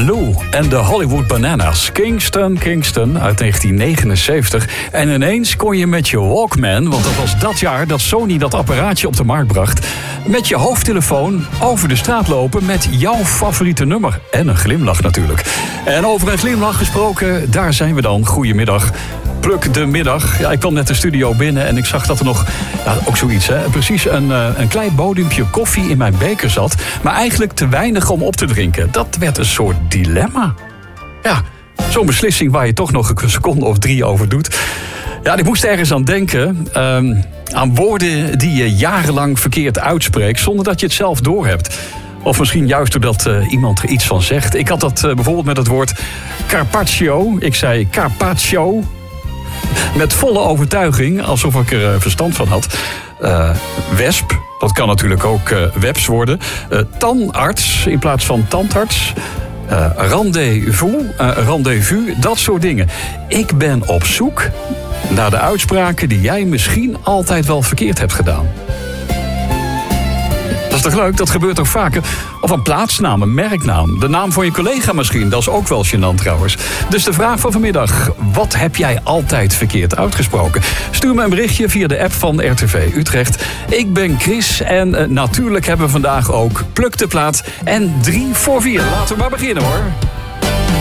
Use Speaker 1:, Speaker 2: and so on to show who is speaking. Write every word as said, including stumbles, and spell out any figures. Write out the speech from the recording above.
Speaker 1: Lou en de Hollywood Bananas. Kingston, Kingston uit negentien negenenzeventig. En ineens kon je met je Walkman, want dat was dat jaar dat Sony dat apparaatje op de markt bracht, met je hoofdtelefoon over de straat lopen met jouw favoriete nummer. En een glimlach natuurlijk. En over een glimlach gesproken, daar zijn we dan. Goedemiddag. Pluk de middag. Ja, ik kwam net de studio binnen en ik zag dat er nog, ja, ook zoiets, hè, precies een, een klein bodempje koffie in mijn beker zat, maar eigenlijk te weinig om op te drinken. Dat werd een soort dilemma. Ja, zo'n beslissing waar je toch nog een seconde of drie over doet. Ja, ik moest ergens aan denken, um, aan woorden die je jarenlang verkeerd uitspreekt zonder dat je het zelf doorhebt. Of misschien juist doordat uh, iemand er iets van zegt. Ik had dat uh, bijvoorbeeld met het woord carpaccio. Ik zei carpaccio. Met volle overtuiging, alsof ik er uh, verstand van had. Uh, wesp, dat kan natuurlijk ook uh, webs worden. Uh, tandarts in plaats van tandarts. Uh, rendezvous, uh, rendezvous, dat soort dingen. Ik ben op zoek naar de uitspraken die jij misschien altijd wel verkeerd hebt gedaan. Dat is toch leuk? Dat gebeurt ook vaker. Of een plaatsnaam, een merknaam. De naam van je collega misschien. Dat is ook wel gênant trouwens. Dus de vraag van vanmiddag. Wat heb jij altijd verkeerd uitgesproken? Stuur me een berichtje via de app van R T V Utrecht. Ik ben Chris en uh, natuurlijk hebben we vandaag ook Pluk de Plaat en drie voor vier. Laten we maar beginnen hoor.